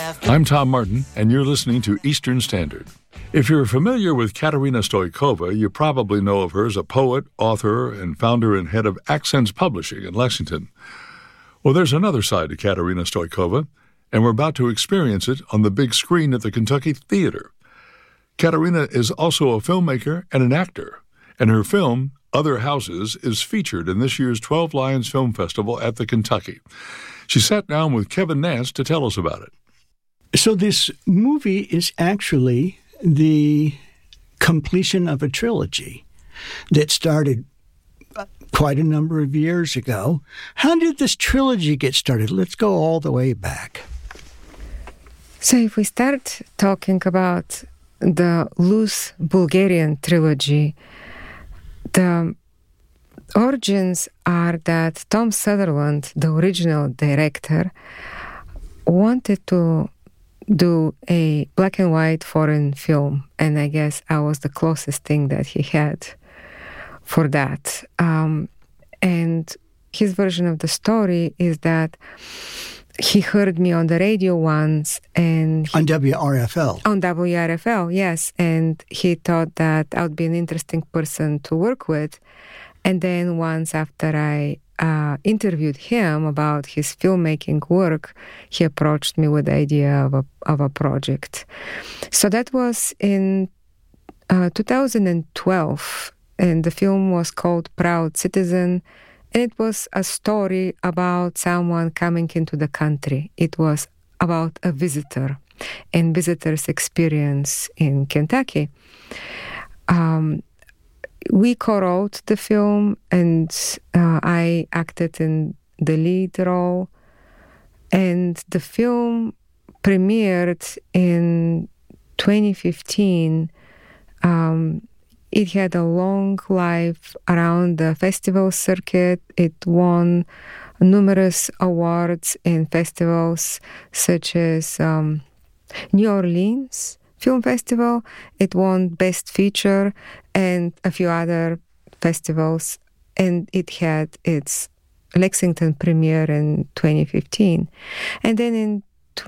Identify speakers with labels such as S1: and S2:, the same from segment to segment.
S1: I'm Tom Martin, and you're listening to Eastern Standard. If you're familiar with Katerina Stoikova, you probably know of her as a poet, author, and founder and head of Accents Publishing in Lexington. Well, there's another side to Katerina Stoikova, and we're about to experience it on the big screen at the Kentucky Theater. Katerina is also a filmmaker and an actor, and her film, Other Houses, is featured in this year's 12 Lions Film Festival at the Kentucky. She sat down with Kevin Nance to tell us about it.
S2: So this movie is actually the completion of a trilogy that started quite a number of years ago. How did this trilogy get started? Let's go all the way back.
S3: So if we start talking about the loose Bulgarian trilogy, the origins are that Tom Sutherland, the original director, wanted to do a black and white foreign film, and I guess I was the closest thing that he had for that. And his version of the story is that he heard me on the radio once, and
S2: on WRFL.
S3: On WRFL, yes, and he thought that I would be an interesting person to work with. And then once after I interviewed him about his filmmaking work, he approached me with the idea of a project. So that was in 2012, and the film was called Proud Citizen, and it was a story about someone coming into the country. It was about a visitor and visitor's experience in Kentucky. We co-wrote the film, and I acted in the lead role. And the film premiered in 2015. It had a long life around the festival circuit. It won numerous awards in festivals such as New Orleans Film Festival. It won Best Feature and a few other festivals, and it had its Lexington premiere in 2015. And then in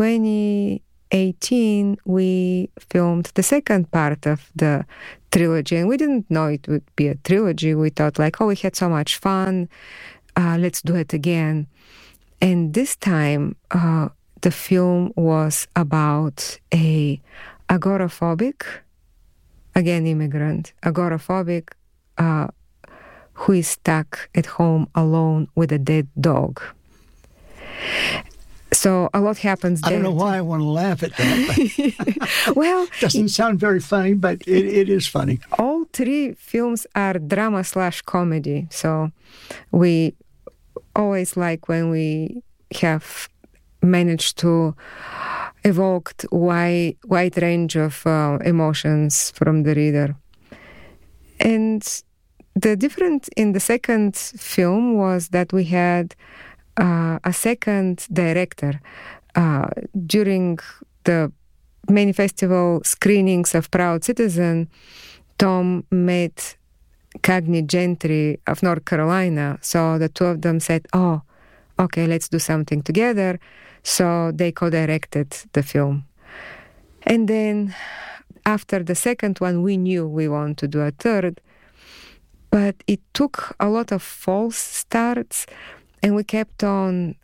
S3: 2018, we filmed the second part of the trilogy, and we didn't know it would be a trilogy. We thought we had so much fun, let's do it again. And this time, the film was about a agoraphobic, again immigrant, agoraphobic, who is stuck at home alone with a dead dog. So a lot happens there.
S2: I don't know why I want to laugh at that.
S3: Well,
S2: doesn't sound very funny, but it is funny.
S3: All three films are drama/comedy. So we always like when we have managed to evoke wide range of emotions from the reader. And the difference in the second film was that we had a second director. During the many festival screenings of Proud Citizen, Tom met Cagney Gentry of North Carolina. So the two of them said, oh, okay, let's do something together. So they co-directed the film. And then after the second one, we knew we wanted to do a third. But it took a lot of false starts, and we kept on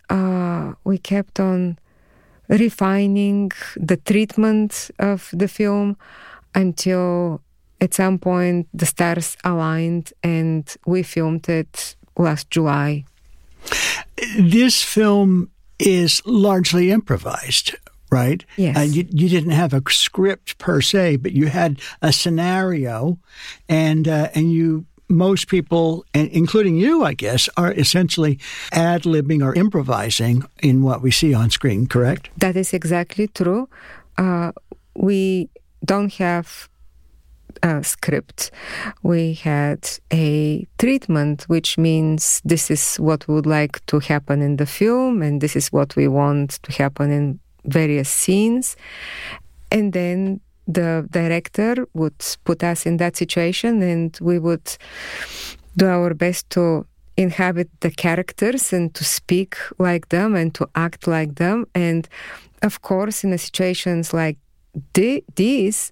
S3: refining the treatment of the film until at some point the stars aligned and we filmed it last July.
S2: This film is largely improvised, right?
S3: Yes.
S2: You didn't have a script per se, but you had a scenario, and you. Most people, including you, I guess, are essentially ad-libbing or improvising in what we see on screen, correct?
S3: That is exactly true. We don't have a script. We had a treatment, which means this is what we would like to happen in the film, and this is what we want to happen in various scenes. And then the director would put us in that situation, and we would do our best to inhabit the characters and to speak like them and to act like them. And of course, in the situations like these,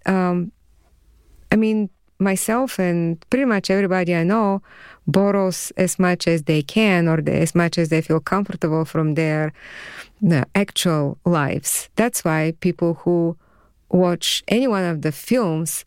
S3: myself and pretty much everybody I know borrows as much as they can or as much as they feel comfortable from their actual lives. That's why people who watch any one of the films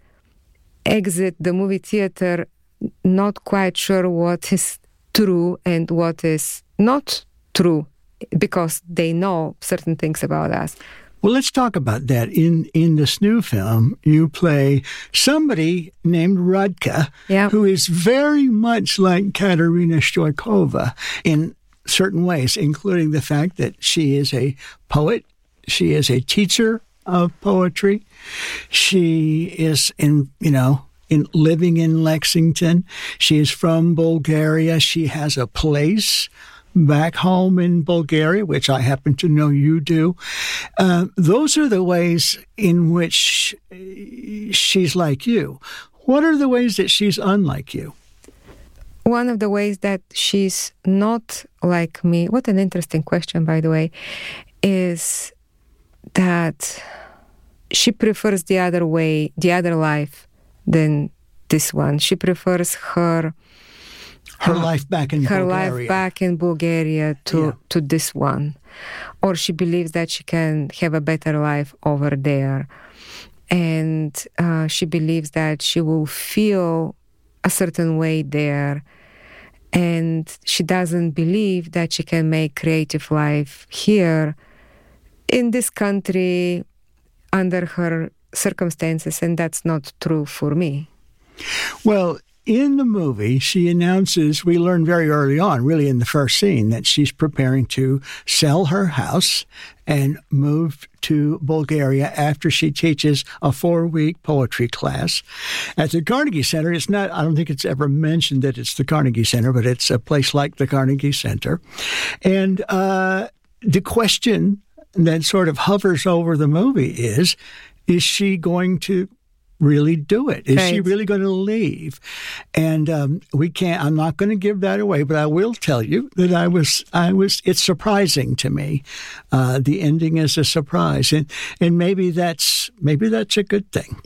S3: exit the movie theater not quite sure what is true and what is not true, because they know certain things about us.
S2: Well, let's talk about that. In this new film, you play somebody named Radka, who is very much like Katerina Stoykova in certain ways, including the fact that she is a poet, she is a teacher of poetry, she is in living in Lexington, she is from Bulgaria, she has a place back home in Bulgaria, which I happen to know you do. Those are the ways in which she's like you. What are the ways that she's unlike you?
S3: One of the ways that she's not like me, what an interesting question, by the way, is that she prefers the other way, the other life than this one. She prefers her
S2: life back in Bulgaria.
S3: Her life back in Bulgaria to this one. Or she believes that she can have a better life over there. And she believes that she will feel a certain way there. And she doesn't believe that she can make creative life here in this country under her circumstances. And that's not true for me.
S2: Well, in the movie, she announces, we learn very early on, really in the first scene, that she's preparing to sell her house and move to Bulgaria after she teaches a 4-week poetry class at the Carnegie Center. It's not, I don't think it's ever mentioned that it's the Carnegie Center, but it's a place like the Carnegie Center. And the question that sort of hovers over the movie is she going to really do it? Is she really going to leave? And I'm not going to give that away, but I will tell you that I was, it's surprising to me. The ending is a surprise. And maybe that's a good thing.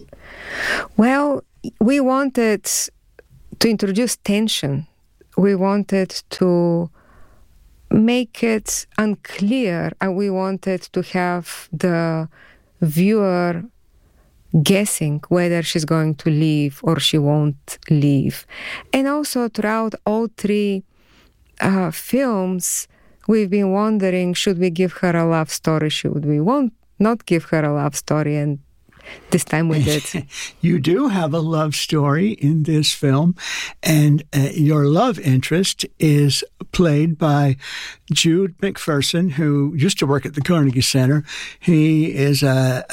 S3: Well, we wanted to introduce tension. We wanted to make it unclear, and we wanted to have the viewer guessing whether she's going to leave or she won't leave. And also throughout all 3 films, we've been wondering, should we give her a love story? Should we not give her a love story? And this time we did.
S2: You do have a love story in this film, and your love interest is played by Jude McPherson, who used to work at the Carnegie Center. He is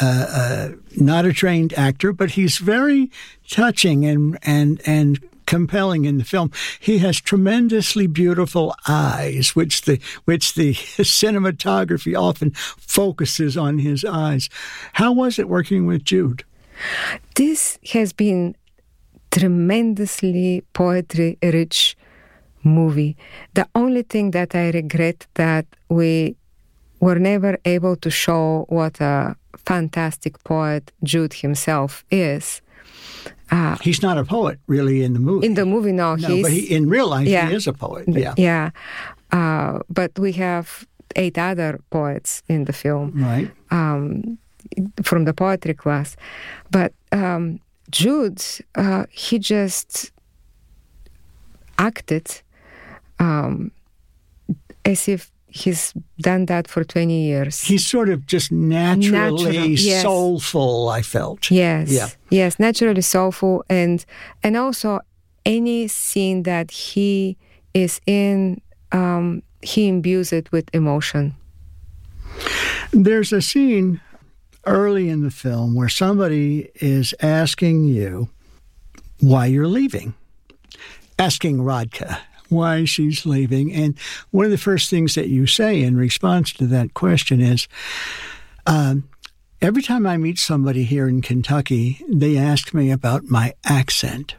S2: not a trained actor, but he's very touching and compelling in the film. He has tremendously beautiful eyes, which the cinematography often focuses on his eyes. How was it working with Jude?
S3: This has been tremendously poetry-rich movie. The only thing that I regret that we were never able to show what a fantastic poet Jude himself is.
S2: He's not a poet, really, in the movie.
S3: In the movie, no.
S2: But in real life, he is a poet.
S3: Yeah. But we have 8 other poets in the film.
S2: Right.
S3: From the poetry class. But Jude, he just acted as if he's done that for 20 years.
S2: He's sort of just naturally soulful, I felt.
S3: Yes. Yeah. Yes, naturally soulful. And also any scene that he is in, he imbues it with emotion.
S2: There's a scene early in the film where somebody is asking you why you're leaving, asking Radka why she's leaving. And one of the first things that you say in response to that question is, every time I meet somebody here in Kentucky, they ask me about my accent.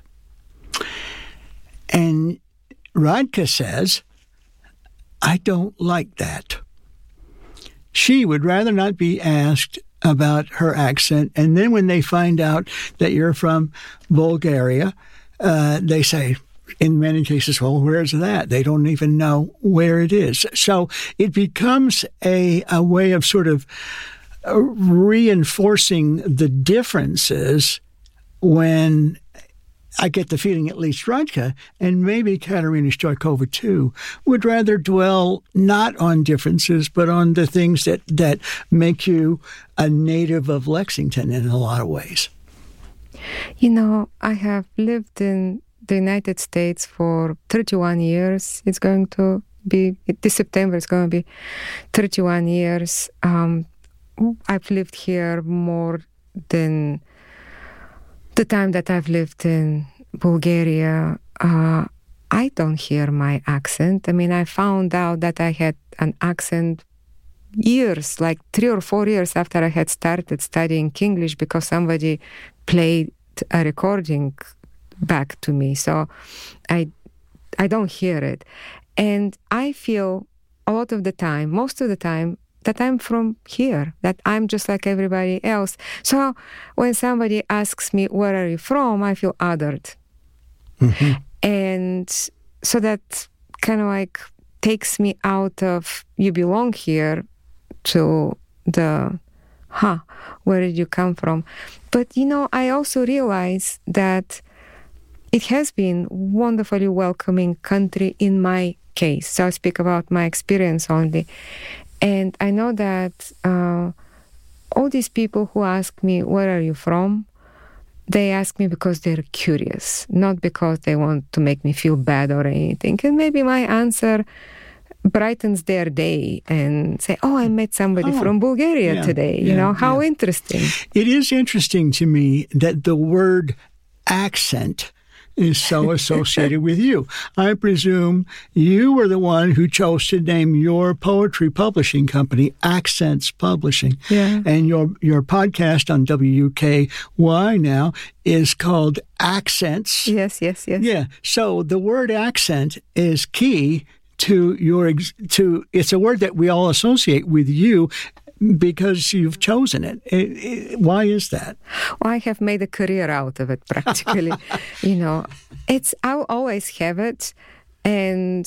S2: And Radka says, I don't like that. She would rather not be asked about her accent. And then when they find out that you're from Bulgaria, they say, in many cases, well, where's that? They don't even know where it is. So it becomes a way of sort of reinforcing the differences when I get the feeling at least Radka, and maybe Katerina Stoykova too, would rather dwell not on differences, but on the things that make you a native of Lexington in a lot of ways.
S3: You know, I have lived in the United States for 31 years. It's going to be, this September it's going to be 31 years. I've lived here more than the time that I've lived in Bulgaria. I don't hear my accent. I mean, I found out that I had an accent years, like 3 or 4 years after I had started studying English, because somebody played a recording back to me. So I don't hear it. And I feel a lot of the time, most of the time, that I'm from here, that I'm just like everybody else. So when somebody asks me, where are you from? I feel othered. Mm-hmm. And so that kind of like takes me out of, you belong here, to the, where did you come from? But, you know, I also realize that it has been wonderfully welcoming country in my case. So I speak about my experience only. And I know that all these people who ask me, where are you from? They ask me because they're curious, not because they want to make me feel bad or anything. And maybe my answer brightens their day and say, I met somebody from Bulgaria today. You know, how interesting.
S2: It is interesting to me that the word accent is so associated with you. I presume you were the one who chose to name your poetry publishing company Accents Publishing.
S3: Yeah.
S2: And your podcast on WUKY now is called Accents.
S3: Yes.
S2: Yeah. So the word accent is key to it's a word that we all associate with you because you've chosen it. Why is that?
S3: Well, I have made a career out of it practically. You know, I'll always have it, and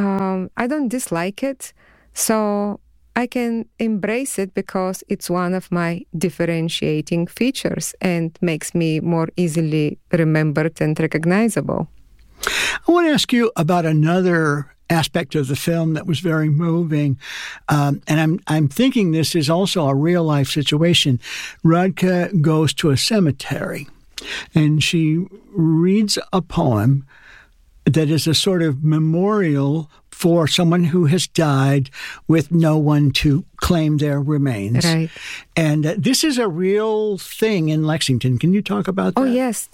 S3: I don't dislike it, so I can embrace it because it's one of my differentiating features and makes me more easily remembered and recognizable.
S2: I want to ask you about another aspect of the film that was very moving, and I'm thinking this is also a real life situation. Radka goes to a cemetery, and she reads a poem that is a sort of memorial for someone who has died with no one to claim their remains.
S3: Right.
S2: And this is a real thing in Lexington. Can you talk about that?
S3: Oh, yes.